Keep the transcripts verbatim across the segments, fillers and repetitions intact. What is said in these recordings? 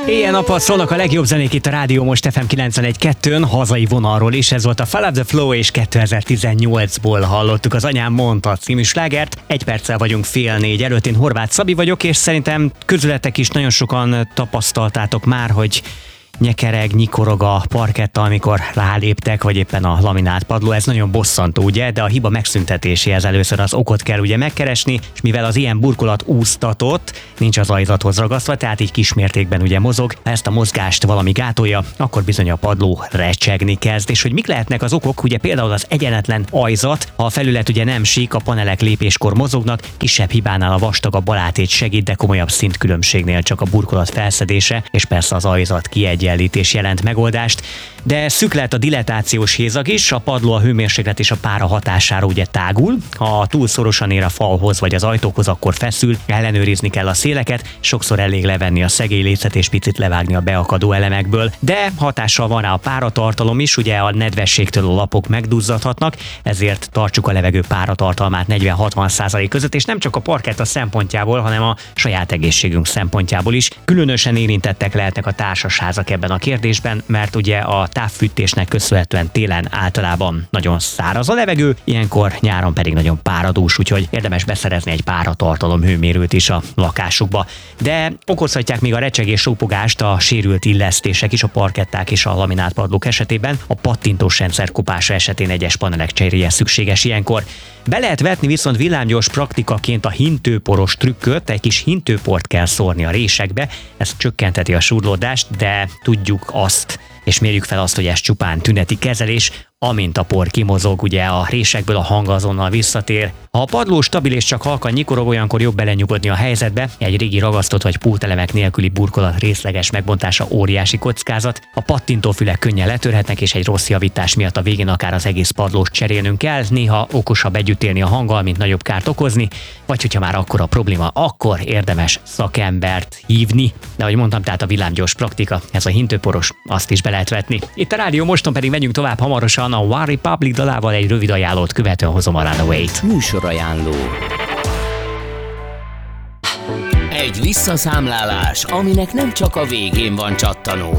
Éjjel-nappal szólnak a legjobb zenék itt a Rádió Most ef em kilencvenegy kettőn, hazai vonalról is. Ez volt a Fall of the Flow, és kétezer-tizennyolcból hallottuk az Anyám mondta című slágert. Egy perccel vagyunk fél négy előtt, én Horváth Szabi vagyok, és szerintem közületek is nagyon sokan tapasztaltátok már, hogy nyekereg, nyikorog a parketta, amikor ráléptek, vagy éppen a laminált padló. Ez nagyon bosszantó, ugye? De a hiba megszüntetéséhez először az okot kell ugye megkeresni, és mivel az ilyen burkolat úsztatott, nincs az ajzathoz ragasztva, tehát így kismértékben ugye mozog. Ha ezt a mozgást valami gátolja, akkor bizony a padló recsegni kezd. És hogy mik lehetnek az okok? Ugye például az egyenletlen ajzat, ha a felület ugye nem sík, a panelek lépéskor mozognak, kisebb hibánál a vastagabb alátét segít, de komolyabb szintkülönbségnél csak a burkolat felszedése, és persze az ajzat kiegyenlítés jelent megoldást, de szűk lehet a dilatációs hézag is, a padló a hőmérséklet és a pára hatására ugye tágul, ha túl szorosan ér a falhoz vagy az ajtókhoz, akkor feszül, ellenőrizni kell a széleket, sokszor elég levenni a szegélylécet és picit levágni a beakadó elemekből, de hatással van rá a páratartalom is, ugye a nedvességtől a lapok megduzzadhatnak, ezért tartsuk a levegő páratartalmát negyven-hatvan százalék között, és nem csak a parketta szempontjából, hanem a saját egészségünk szempontjából is. Különösen érintettek lehetnek a társasházak ebben a kérdésben, mert ugye a távfűtésnek köszönhetően télen általában nagyon száraz a levegő, ilyenkor nyáron pedig nagyon páradús, úgyhogy érdemes beszerezni egy páratartalom hőmérőt is a lakásukba. De okozhatják még a recsegés, rópogást a sérült illesztések is a parketták és a laminált padlók esetében, a pattintós rendszer kopása esetén egyes panelek cseréje szükséges ilyenkor. Be lehet vetni viszont villámgyors praktikaként a hintőporos trükköt, egy kis hintőport kell szórni a résekbe, ez csökkenteti a súrlódást, de tudjuk azt, és mérjük fel azt, hogy ez csupán tüneti kezelés, amint a por kimozog, ugye a résekből a hang azonnal visszatér. Ha a padló stabil és csak halkan nyikorog, olyankor jobb belenyugodni a helyzetbe, egy régi ragasztott vagy pultelemek nélküli burkolat részleges megbontása óriási kockázat, a pattintófülek könnyen letörhetnek, és egy rossz javítás miatt a végén akár az egész padlót cserélnünk kell, néha okosabb együtt élni a hanggal, mint nagyobb kárt okozni, vagy hogyha már akkor a probléma, akkor érdemes szakembert hívni. De ahogy mondtam, tehát a villámgyors praktika, ez a hintőporos, azt is be lehet vetni. Itt a Rádió Moston pedig megyünk tovább hamarosan a One Republic dalával, egy rövid ajánlót követően hozom a Runaway-t. Műsorajánló. Egy visszaszámlálás, aminek nem csak a végén van csattanó.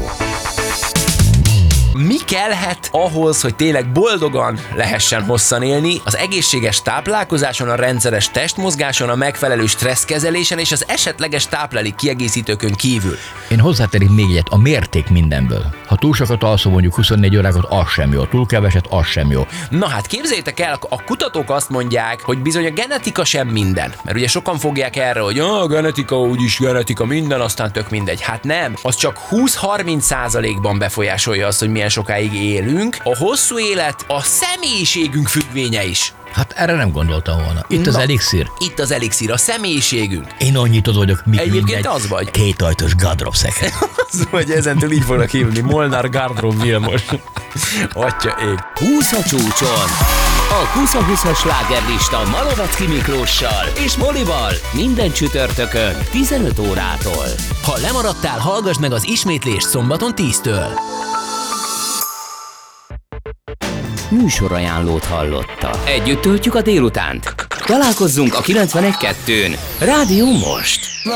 Mi kellhet ahhoz, hogy tényleg boldogan lehessen hosszan élni? Az egészséges táplálkozáson, a rendszeres testmozgáson, a megfelelő stresszkezelésen és az esetleges táplálék kiegészítőkön kívül. Én hozzátennék még egyet, a mérték mindenből. Ha túl sokat alszom, mondjuk huszonnégy órákat, az sem jó. Túl keveset, az sem jó. Na hát képzeljétek el, a kutatók azt mondják, hogy bizony a genetika sem minden. Mert ugye sokan fogják erre, hogy a genetika úgyis genetika minden, aztán tök mindegy. Hát nem, az csak húsz-harminc százalékban befolyásolja azt, hogy milyen sokáig élünk. A hosszú élet a személyiségünk függvénye is. Hát erre nem gondoltam volna. Itt az Na, elixír. Itt az elixír, a személyiségünk. Én annyit az vagyok, mint Egyébként mindegy az vagy. kétajtós gardrop szeker. Az vagy, ezentől így fognak hívni. Molnár Gardrop Vilmos. Atya ég. húsz a csúcson. A húsz-húszas slágerlista Malovecki Miklóssal és Molival minden csütörtökön tizenöt órától. Ha lemaradtál, hallgass meg az ismétlést szombaton tíztől. Műsorajánlót hallotta. Együtt töltjük a délutánt. Találkozzunk a kilencvenegy kettőn. Rádió Most.